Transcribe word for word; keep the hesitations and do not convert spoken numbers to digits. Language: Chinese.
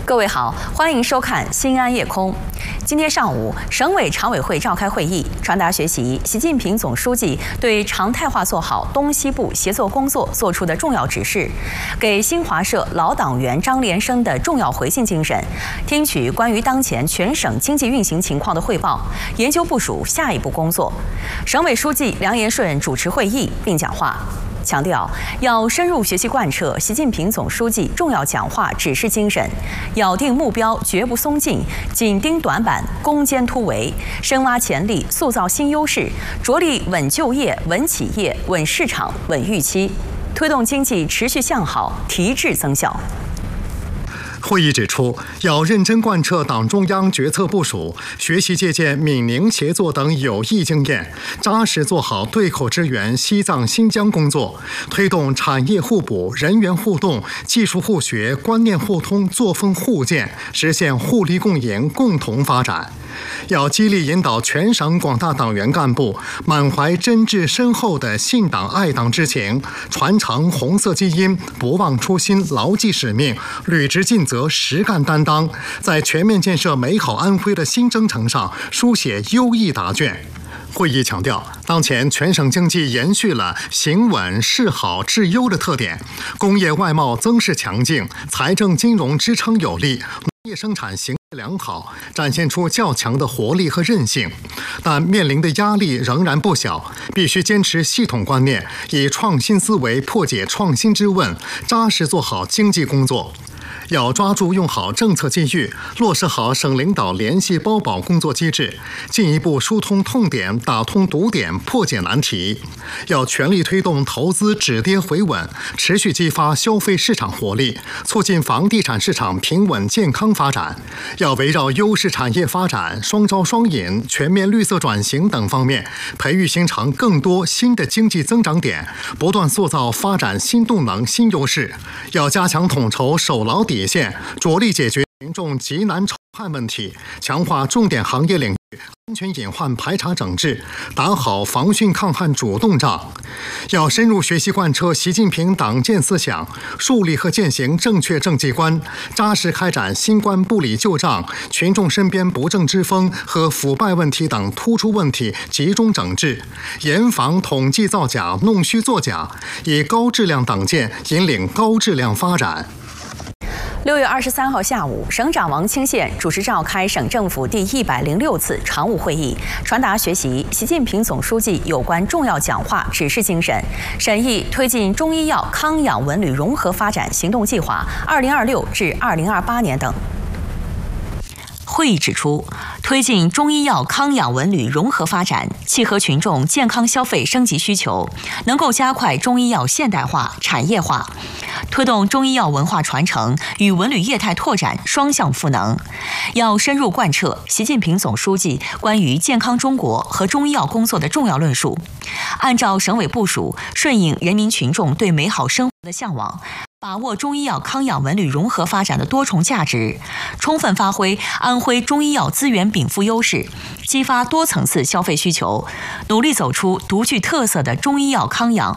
各位好，欢迎收看《新安夜空》。今天上午，省委常委会召开会议，传达学习习近平总书记对常态化做好东西部协作工作作出的重要指示，给新华社老党员张连生的重要回信精神，听取关于当前全省经济运行情况的汇报，研究部署下一步工作。省委书记梁延顺主持会议并讲话。 强调要深入学习贯彻习近平总书记重要讲话指示精神，咬定目标，绝不松劲，紧盯短板，攻坚突围，深挖潜力，塑造新优势，着力稳就业、稳企业、稳市场、稳预期，推动经济持续向好，提质增效。 会议指出，要认真贯彻党中央决策部署，学习借鉴闽宁协作等有益经验，扎实做好对口支援西藏、新疆工作，推动产业互补、人员互动、技术互学、观念互通、作风互鉴，实现互利共赢、共同发展。 要激励引导全省广大党员干部满怀真挚深厚的信党爱党之情，传承红色基因，不忘初心，牢记使命，履职尽责，实干担当，在全面建设美好安徽的新征程上书写优异答卷。 会议强调，当前全省经济延续了行稳、市好、治优的特点，工业外贸增势强劲，财政金融支撑有力，农业生产形势良好，展现出较强的活力和韧性。但面临的压力仍然不小，必须坚持系统观念，以创新思维破解创新之问，扎实做好经济工作。 要抓住用好政策机遇，落实好省领导联系包保工作机制，进一步疏通痛点，打通堵点，破解难题。要全力推动投资止跌回稳，持续激发消费市场活力，促进房地产市场平稳健康发展。要围绕优势产业发展、双招双引、全面绿色转型等方面，培育形成更多新的经济增长点，不断塑造发展新动能、新优势。要加强统筹守牢底 底线，着力解决民众急难愁盼问题，强化重点行业领域安全隐患排查整治，打好防汛抗旱主动仗。要深入学习贯彻习近平党建思想，树立和践行正确政绩观，扎实开展新冠不理旧账、群众身边不正之风和腐败问题等突出问题集中整治，严防统计造假、弄虚作假，以高质量党建引领高质量发展。 六月二十三号下午，省长王清县主持召开省政府第一百零六次常务会议，传达学习习近平总书记有关重要讲话指示精神，审议推进中医药康养文旅融合发展行动计划（二零二六至二零二八年）等。 会议指出，推进中医药康养文旅融合发展，契合群众健康消费升级需求，能够加快中医药现代化、产业化，推动中医药文化传承与文旅业态拓展双向赋能。要深入贯彻习近平总书记关于健康中国和中医药工作的重要论述，按照省委部署，顺应人民群众对美好生活的向往。 把握中医药康养文旅融合发展的多重价值，充分发挥安徽中医药资源禀赋优势，激发多层次消费需求，努力走出独具特色的中医药康养